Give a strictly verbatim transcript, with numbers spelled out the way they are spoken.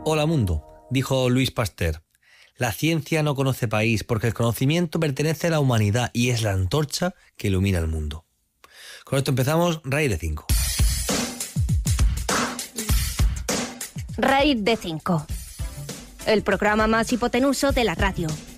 Hola mundo, dijo Louis Pasteur. La ciencia no conoce país porque el conocimiento pertenece a la humanidad y es la antorcha que ilumina el mundo. Con esto empezamos Raíz de cinco. Raíz de cinco. El programa más hipotenuso de la radio.